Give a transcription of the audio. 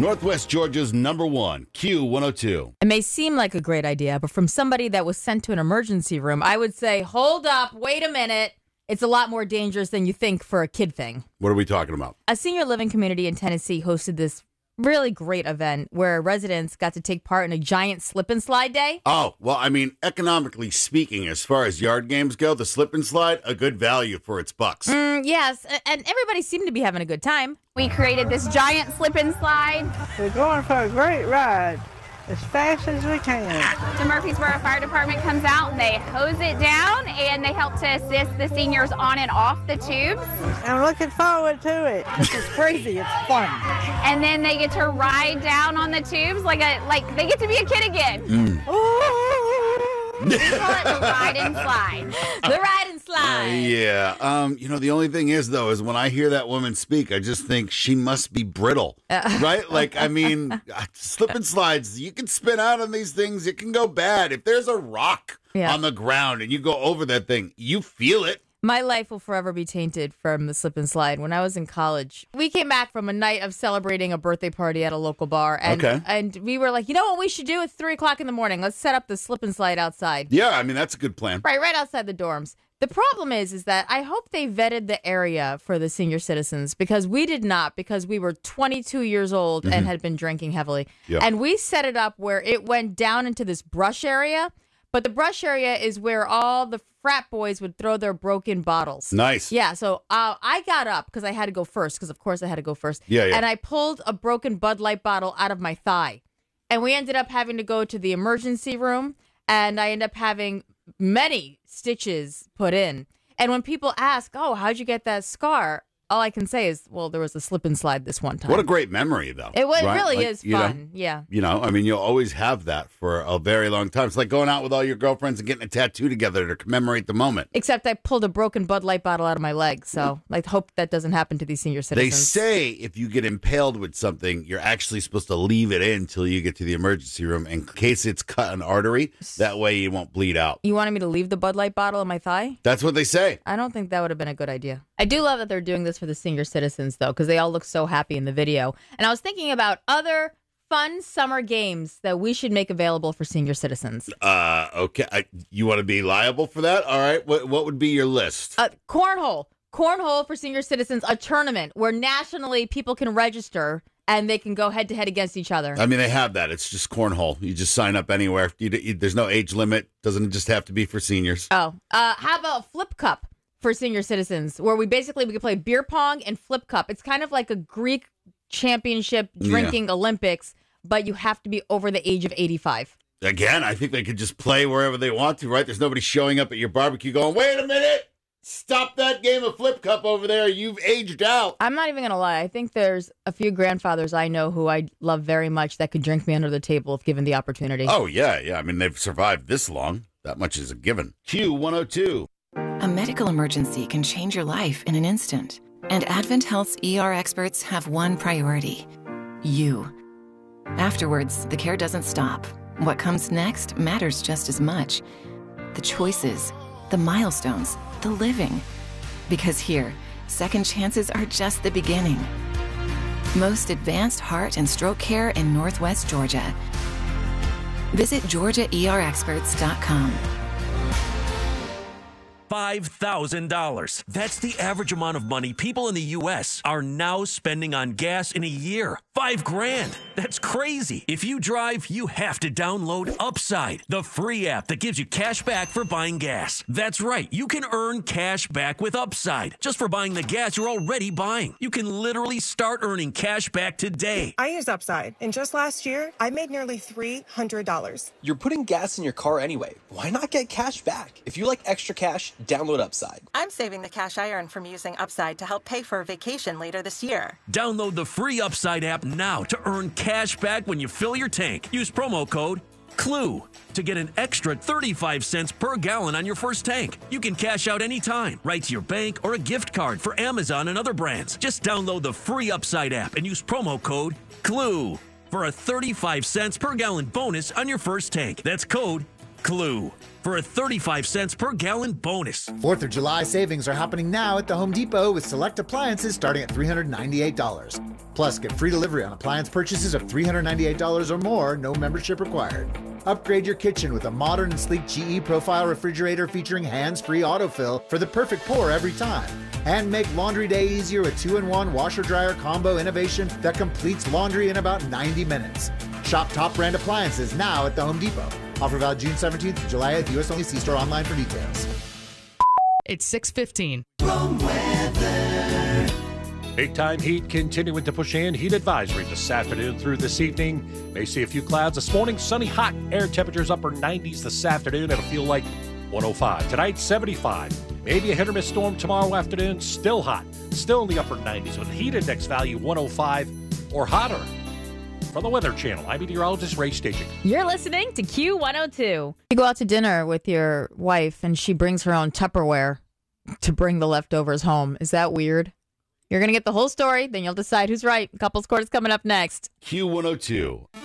Northwest Georgia's #1, Q102. It may seem like a great idea, but from somebody that was sent to an emergency room, I would say, hold up, wait a minute. It's a lot more dangerous than you think for a kid thing. What are we talking about? A senior living community in Tennessee hosted this really great event where residents got to take part in a giant slip and slide day. Oh, well, I mean, economically speaking, as far as yard games go, the slip and slide, a good value for its bucks. Yes, and everybody seemed to be having a good time. We created this giant slip and slide. We're going for a great ride, as fast as we can. The Murfreesboro Fire Department comes out, they hose it down, and they help to assist the seniors on and off the tubes. I'm looking forward to it. This is crazy. It's fun. And then they get to ride down on the tubes like they get to be a kid again. We call it the ride and slide. The ride and slide. Yeah. The only thing is, though, is when I hear that woman speak, I just think she must be brittle, right? Like, I mean, slip and slides, you can spin out on these things. It can go bad. If there's a rock on the ground and you go over that thing, you feel it. My life will forever be tainted from the slip and slide. When I was in college, we came back from a night of celebrating a birthday party at a local bar. And we were like, you know what we should do? It's 3 o'clock in the morning. Let's set up the slip and slide outside. Yeah, I mean, that's a good plan. Right outside the dorms. The problem is that I hope they vetted the area for the senior citizens because we did not, because we were 22 years old and had been drinking heavily. Yep. And we set it up where it went down into this brush area. But the brush area is where all the frat boys would throw their broken bottles. Nice. Yeah, so I got up because I had to go first, because of course I had to go first. Yeah. And I pulled a broken Bud Light bottle out of my thigh. And we ended up having to go to the emergency room, and I ended up having many stitches put in. And when people ask, oh, how'd you get that scar? All I can say is, well, there was a slip and slide this one time. What a great memory, though. It right? really is fun, yeah. I mean, you'll always have that for a very long time. It's like going out with all your girlfriends and getting a tattoo together to commemorate the moment. Except I pulled a broken Bud Light bottle out of my leg, so I hope that doesn't happen to these senior citizens. They say if you get impaled with something, you're actually supposed to leave it in until you get to the emergency room in case it's cut an artery. That way you won't bleed out. You wanted me to leave the Bud Light bottle in my thigh? That's what they say. I don't think that would have been a good idea. I do love that they're doing this for the senior citizens, though, because they all look so happy in the video. And I was thinking about other fun summer games that we should make available for senior citizens. Okay. You want to be liable for that? All right. What would be your list? Cornhole. Cornhole for senior citizens, a tournament where nationally people can register and they can go head-to-head against each other. I mean, they have that. It's just cornhole. You just sign up anywhere. There's no age limit. Doesn't just have to be for seniors. Oh. How about Flip Cup for senior citizens, where we can play beer pong and Flip Cup. It's kind of like a Greek championship drinking Olympics, but you have to be over the age of 85. Again, I think they could just play wherever they want to, right? There's nobody showing up at your barbecue going, wait a minute, stop that game of Flip Cup over there. You've aged out. I'm not even going to lie. I think there's a few grandfathers I know who I love very much that could drink me under the table if given the opportunity. Oh, yeah. I mean, they've survived this long. That much is a given. Q102. A medical emergency can change your life in an instant. And Advent Health's ER experts have one priority: you. Afterwards, the care doesn't stop. What comes next matters just as much. The choices, the milestones, the living. Because here, second chances are just the beginning. Most advanced heart and stroke care in Northwest Georgia. Visit GeorgiaERExperts.com. $5,000. That's the average amount of money people in the U.S. are now spending on gas in a year. $5,000. That's crazy. If you drive, you have to download Upside, the free app that gives you cash back for buying gas. That's right. You can earn cash back with Upside just for buying the gas you're already buying. You can literally start earning cash back today. I use Upside, and just last year, I made nearly $300. You're putting gas in your car anyway. Why not get cash back? If you like extra cash, download Upside. I'm saving the cash I earn from using Upside to help pay for a vacation later this year. Download the free Upside app now to earn cash back when you fill your tank. Use promo code CLUE to get an extra 35 cents per gallon on your first tank. You can cash out anytime, right to your bank or a gift card for Amazon and other brands. Just download the free Upside app and use promo code CLUE for a 35 cents per gallon bonus on your first tank. That's code Clue, for a 35 cents per gallon bonus. 4th of July savings are happening now at the Home Depot with select appliances starting at $398. Plus, get free delivery on appliance purchases of $398 or more, no membership required. Upgrade your kitchen with a modern and sleek GE Profile refrigerator featuring hands-free autofill for the perfect pour every time. And make laundry day easier with 2-in-1 washer-dryer combo innovation that completes laundry in about 90 minutes. Shop top brand appliances now at the Home Depot. Offer valid June 17th to July 8th. U.S. only. See store online for details. It's 6:15. Big time heat continuing to push in. Heat advisory this afternoon through this evening. May see a few clouds this morning. Sunny, hot. Air temperatures upper 90s this afternoon. It'll feel like 105. Tonight, 75. Maybe a hit or miss storm tomorrow afternoon. Still hot. Still in the upper 90s with a heat index value 105 or hotter. From the Weather Channel, I'm meteorologist Ray Staging. You're listening to Q102. You go out to dinner with your wife and she brings her own Tupperware to bring the leftovers home. Is that weird? You're going to get the whole story, then you'll decide who's right. Couples Court is coming up next. Q102.